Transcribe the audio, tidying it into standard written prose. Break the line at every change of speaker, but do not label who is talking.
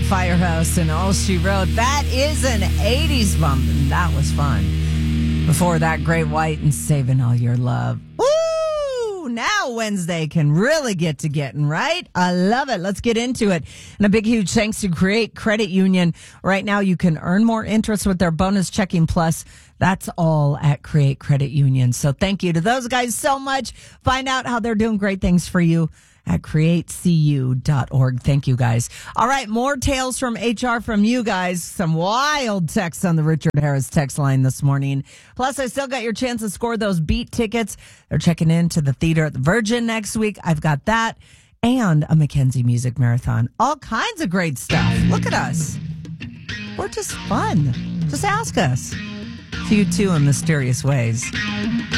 Firehouse and All She Wrote. That is an 80s bump, and that was fun. Before that, Great White and Saving All Your Love. Woo! Now Wednesday can really get to getting, right? I love it. Let's get into it. And a big, huge thanks to Create Credit Union. Right now, you can earn more interest with their bonus checking plus. That's all at Create Credit Union. So thank you to those guys so much. Find out how they're doing great things for you at createcu.org. Thank you, guys. All right, more tales from HR from you guys. Some wild texts on the Richard Harris text line this morning. Plus, I still got your chance to score those Beat tickets. They're checking into the theater at the Virgin next week. I've got that. And a Mackenzie Music Marathon. All kinds of great stuff. Look at us. We're just fun. Just ask us. To you too in mysterious ways.